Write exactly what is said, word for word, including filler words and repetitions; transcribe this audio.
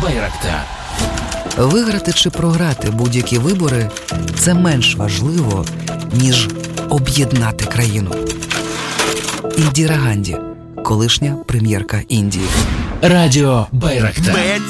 Байрактар. Виграти чи програти будь-які вибори – це менш важливо, ніж об'єднати країну. Індіра Ганді, колишня прем'єрка Індії. Радіо Байрактар.